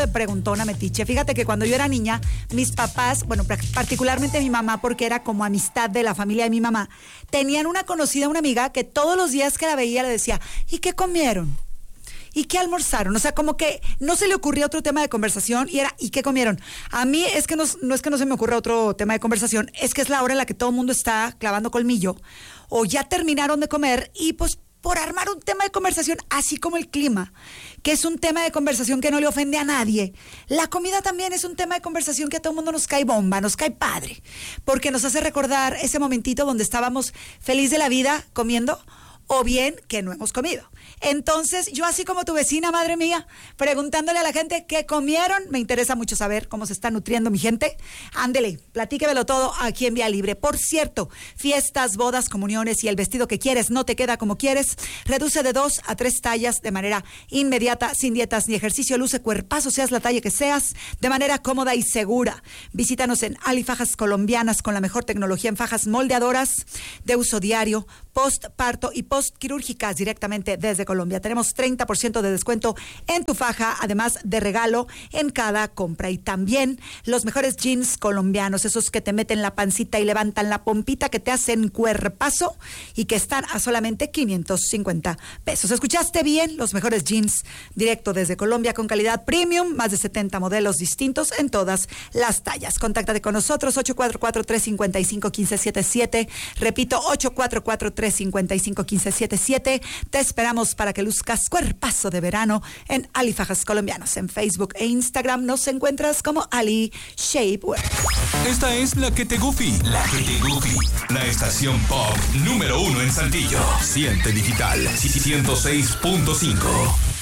preguntona metiche. Fíjate que cuando yo era niña, mis papás, bueno, particularmente mi mamá, porque era como amistad de la familia de mi mamá, tenían una conocida, una amiga, que todos los días que la veía le decía, ¿y qué comieron? ¿Y qué almorzaron? O sea, como que no se le ocurría otro tema de conversación y era, ¿y qué comieron? A mí es que no es que no se me ocurra otro tema de conversación, es que es la hora en la que todo el mundo está clavando colmillo o ya terminaron de comer y pues por armar un tema de conversación, así como el clima, que es un tema de conversación que no le ofende a nadie. La comida también es un tema de conversación que a todo el mundo nos cae bomba, nos cae padre, porque nos hace recordar ese momentito donde estábamos feliz de la vida comiendo, o bien que no hemos comido. Entonces, yo así como tu vecina, madre mía, preguntándole a la gente qué comieron, me interesa mucho saber cómo se está nutriendo mi gente. Ándele, platíquemelo todo aquí en Vía Libre. Por cierto, fiestas, bodas, comuniones y el vestido que quieres no te queda como quieres. Reduce de 2 a 3 tallas de manera inmediata, sin dietas ni ejercicio. Luce cuerpazo, seas la talla que seas, de manera cómoda y segura. Visítanos en Ali Fajas Colombianas con la mejor tecnología en fajas moldeadoras de uso diario, postparto y postquirúrgicas directamente desde Colombia. Tenemos 30% de descuento en tu faja, además de regalo en cada compra. Y también los mejores jeans colombianos, esos que te meten la pancita y levantan la pompita, que te hacen cuerpazo y que están a solamente 550 pesos. ¿Escuchaste bien? Los mejores jeans directo desde Colombia con calidad premium, más de 70 modelos distintos en todas las tallas. Contáctate con nosotros, 844-355-1577. Repito, 844-355-1577. Te esperamos para que luzcas cuerpazo de verano en Ali Fajas Colombianos. En Facebook e Instagram nos encuentras como Ali Shapewear. Esta es La Que Te Goofy. La Que Te Goofy. La estación pop número 1 en Saltillo. Siente Digital 106.5.